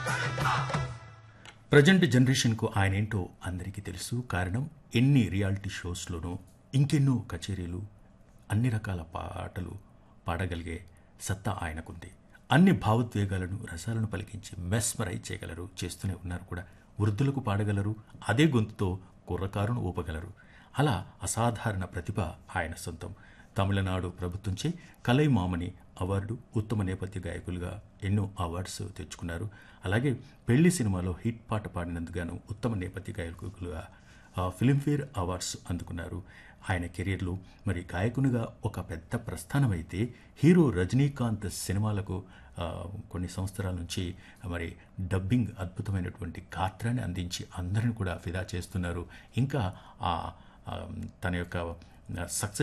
Present జనరేషన్కు ఆయన ఏంటో అందరికీ తెలుసు. కారణం ఎన్ని రియాలిటీ షోస్లోనూ ఇంకెన్నో కచేరీలు, అన్ని రకాల పాటలు పాడగలిగే సత్తా ఆయనకుంది. అన్ని భావోద్వేగాలను రసాలను పలికించి మెస్మరైజ్ చేయగలరు, చేస్తూనే ఉన్నారు కూడా. వృద్ధులకు పాడగలరు, అదే గొంతుతో కుర్రకారును ఊపగలరు. అలా అసాధారణ ప్రతిభ ఆయన సొంతం. తమిళనాడు ప్రభుత్వంచే కలైమామణి అవార్డు, ఉత్తమ నేపథ్య గాయకులుగా ఎన్నో అవార్డ్స్ తెచ్చుకున్నారు. అలాగే పెళ్లి సినిమాలో హిట్ పాట పాడినందుకు ఉత్తమ నేపథ్య గాయకులుగా ఫిలింఫేర్ అవార్డ్స్ అందుకున్నారు. ఆయన కెరీర్లో మరి గాయకునిగా ఒక పెద్ద ప్రస్థానం అయితే, హీరో రజనీకాంత్ సినిమాలకు కొన్ని సంవత్సరాల నుంచి మరి డబ్బింగ్ అద్భుతమైనటువంటి గాత్రాన్ని అందించి అందరిని కూడా ఫిదా చేస్తున్నారు. ఇంకా తన యొక్క సక్సెస్